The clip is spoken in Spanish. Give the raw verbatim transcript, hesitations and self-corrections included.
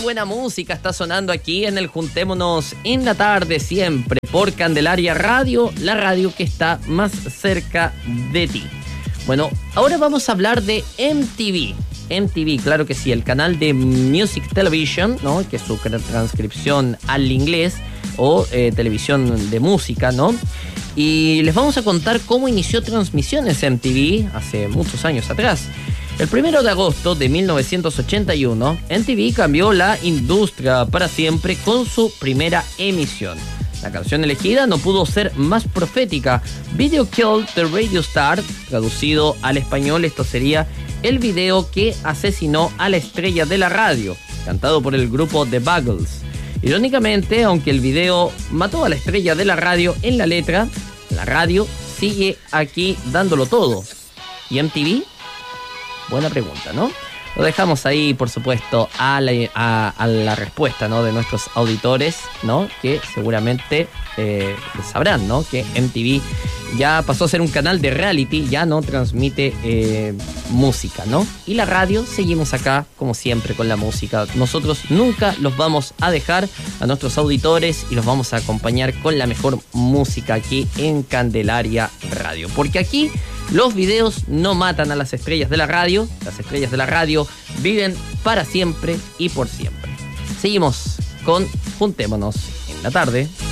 buena música está sonando aquí en el Juntémonos en la tarde, siempre por Candelaria Radio, la radio que está más cerca de ti. Bueno, ahora vamos a hablar de M T V. M T V, claro que sí, el canal de Music Television, ¿no? Que es su transcripción al inglés, o eh, televisión de música, ¿no? Y les vamos a contar cómo inició transmisiones M T V hace muchos años atrás. El primero de agosto de mil novecientos ochenta y uno, M T V cambió la industria para siempre con su primera emisión. La canción elegida no pudo ser más profética. Video Killed the Radio Star, traducido al español, esto sería el video que asesinó a la estrella de la radio, cantado por el grupo The Buggles. Irónicamente, aunque el video mató a la estrella de la radio, en la letra, la radio sigue aquí dándolo todo. ¿Y M T V? Buena pregunta, ¿no? Lo dejamos ahí, por supuesto, a la, a, a la respuesta, ¿no? De nuestros auditores, ¿no? Que seguramente eh, sabrán, ¿no? Que M T V ya pasó a ser un canal de reality, ya no transmite eh, música, ¿no? Y la radio, seguimos acá, como siempre, con la música. Nosotros nunca los vamos a dejar a nuestros auditores y los vamos a acompañar con la mejor música aquí en Candelaria Radio. Porque aquí los videos no matan a las estrellas de la radio, las estrellas de la radio viven para siempre y por siempre. Seguimos con Juntémonos en la tarde.